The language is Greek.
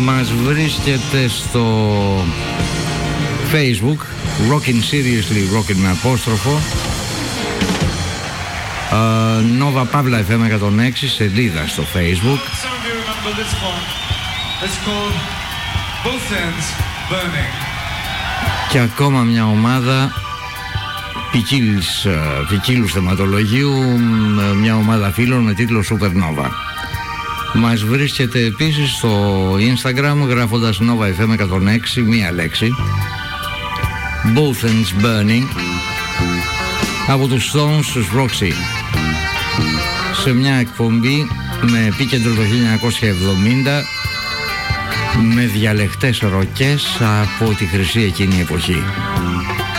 Μας βρίσκεται στο Facebook Rockin' Seriously Rockin' με απόστροφο, Nova Pavla FM 106 σελίδα στο Facebook. Και ακόμα μια ομάδα ποικίλου θεματολογίου, μια ομάδα φίλων με τίτλο Supernova. Μας βρίσκεται επίσης στο Instagram γράφοντας Nova FM 106, μία λέξη, Both Ends Burning, από τους Stones στους Roxy, σε μια εκπομπή με επίκεντρο το 1970, με διαλεκτές ροκές από τη χρυσή εκείνη εποχή.